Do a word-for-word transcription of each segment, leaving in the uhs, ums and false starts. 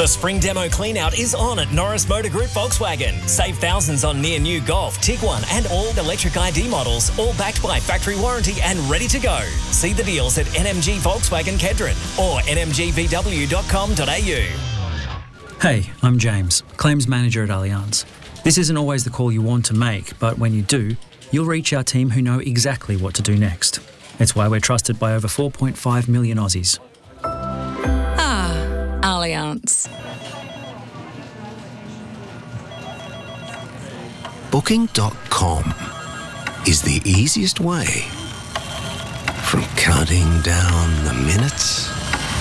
spring demo clean-out is on at Norris Motor Group Volkswagen. Save thousands on near-new Golf, Tiguan and all electric I D models, all backed by factory warranty and ready to go. See the deals at N M G Volkswagen Kedron or n m g v w dot com dot a u. Hey, I'm James, Claims Manager at Allianz. This isn't always the call you want to make, but when you do, you'll reach our team who know exactly what to do next. It's why we're trusted by over four point five million Aussies. Ah, Allianz. Booking dot com is the easiest way from counting down the minutes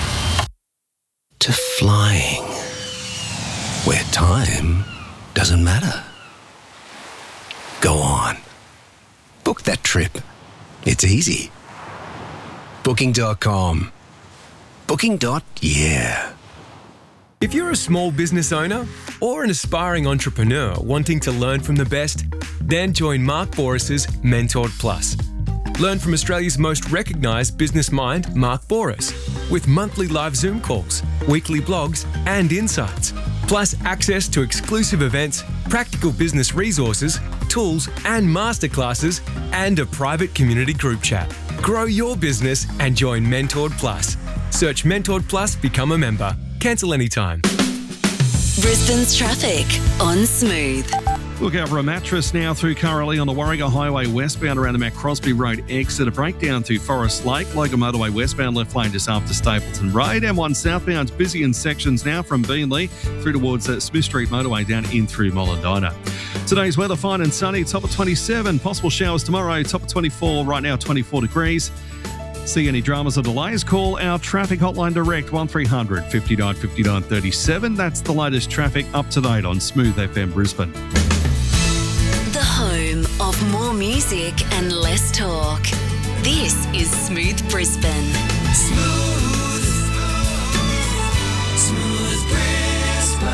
to flying, where time doesn't matter. Go on. Book that trip. It's easy. Booking dot com. Booking. Yeah. If you're a small business owner or an aspiring entrepreneur wanting to learn from the best, then join Mark Boris's Mentored Plus. Learn from Australia's most recognised business mind, Mark Boris, with monthly live Zoom calls, weekly blogs and insights, plus access to exclusive events, practical business resources, tools and masterclasses, and a private community group chat. Grow your business and join Mentored Plus. Search Mentored Plus, become a member. Cancel anytime. Brisbane's traffic on Smooth. Look out for a mattress now through Currally on the Warringah Highway westbound around the Mac Crosby Road exit. A breakdown to Forest Lake. Logan Motorway westbound left lane just after Stapleton Road. M one southbound busy in sections now from Beenleigh through towards uh, Smith Street Motorway down in through Mollendina. Today's weather fine and sunny, top of twenty-seven. Possible showers tomorrow, top of twenty-four. Right now twenty-four degrees. See any dramas or delays? Call our traffic hotline direct one three hundred fifty-nine fifty-nine thirty-seven. That's the latest traffic up to date on Smooth F M Brisbane. The home of more music and less talk. This is Smooth Brisbane. Smooth. Smooth Brisbane.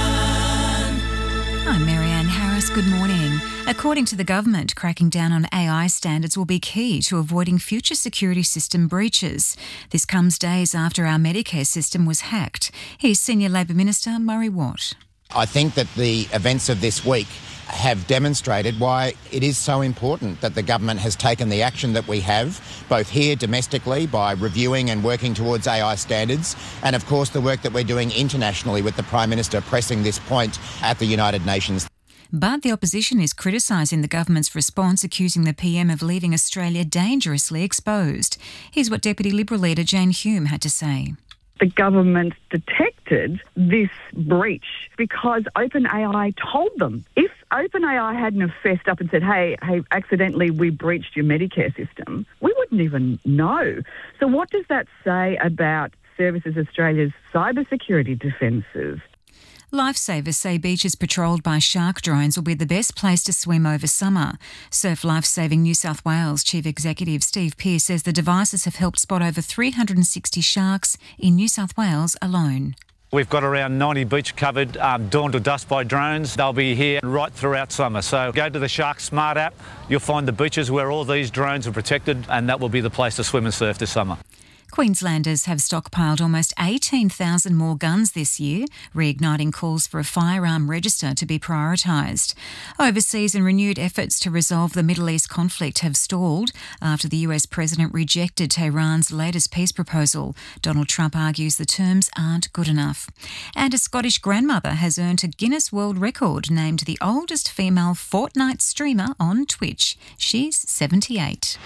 I'm Marianne Harris. Good morning. According to the government, cracking down on A I standards will be key to avoiding future security system breaches. This comes days after our Medicare system was hacked. Here's Senior Labor Minister Murray Watt. I think that the events of this week have demonstrated why it is so important that the government has taken the action that we have, both here domestically by reviewing and working towards A I standards, and of course the work that we're doing internationally with the Prime Minister pressing this point at the United Nations. But the opposition is criticising the government's response, accusing the P M of leaving Australia dangerously exposed. Here's what Deputy Liberal leader Jane Hume had to say. The government detected this breach because OpenAI told them. If OpenAI hadn't have fessed up and said, hey, hey, accidentally we breached your Medicare system, we wouldn't even know. So what does that say about Services Australia's cybersecurity defences? Lifesavers say beaches patrolled by shark drones will be the best place to swim over summer. Surf Lifesaving New South Wales Chief Executive Steve Pearce says the devices have helped spot over three hundred sixty sharks in New South Wales alone. We've got around ninety beaches covered, um, dawn to dusk by drones. They'll be here right throughout summer. So go to the Shark Smart app. You'll find the beaches where all these drones are protected, and that will be the place to swim and surf this summer. Queenslanders have stockpiled almost eighteen thousand more guns this year, reigniting calls for a firearm register to be prioritised. Overseas and renewed efforts to resolve the Middle East conflict have stalled after the U S president rejected Tehran's latest peace proposal. Donald Trump argues the terms aren't good enough. And a Scottish grandmother has earned a Guinness World Record, named the oldest female Fortnite streamer on Twitch. She's seventy-eight.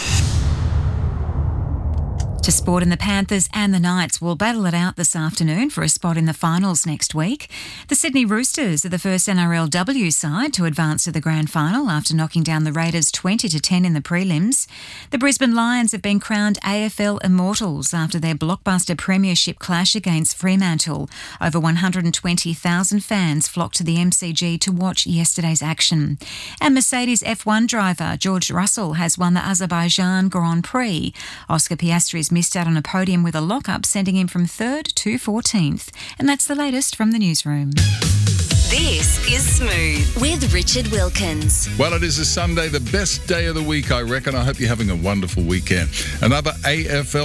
To sport, in the Panthers and the Knights will battle it out this afternoon for a spot in the finals next week. The Sydney Roosters are the first N R L W side to advance to the grand final after knocking down the Raiders twenty to ten in the prelims. The Brisbane Lions have been crowned A F L Immortals after their blockbuster premiership clash against Fremantle. Over one hundred twenty thousand fans flocked to the M C G to watch yesterday's action. And Mercedes F one driver George Russell has won the Azerbaijan Grand Prix. Oscar Piastri's missed out on a podium with a lock-up, sending him from third to fourteenth. And that's the latest from the newsroom. This is Smooth with Richard Wilkins. Well, it is a Sunday, the best day of the week, I reckon. I hope you're having a wonderful weekend. Another A F L